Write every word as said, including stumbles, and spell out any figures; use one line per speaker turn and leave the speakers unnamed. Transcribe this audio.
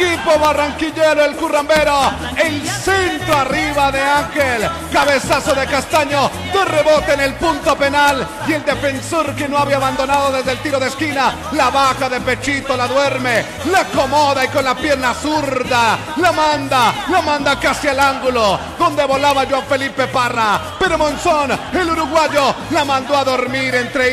equipo barranquillero, el currambero. El centro arriba de Ángel. Cabezazo de Castaño. De rebote en el punto penal. Y el defensor que no había abandonado desde el tiro de esquina. La baja de pechito, la duerme. La acomoda y con la pierna zurda. La manda. La manda casi al ángulo. Donde volaba Joan Felipe Parra. Pero Monzón, el uruguayo, la mandó a dormir entre